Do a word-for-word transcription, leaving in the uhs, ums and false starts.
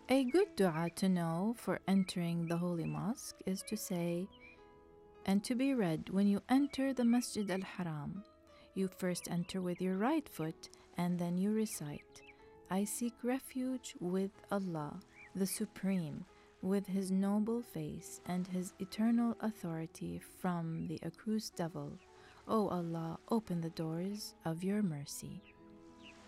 A good dua to know for entering the Holy Mosque is to say, and to be read when you enter the Masjid al-Haram. You first enter with your right foot and then you recite, I seek refuge with Allah, the Supreme, with His noble face and His eternal authority from the accused devil. O Allah, open the doors of your mercy.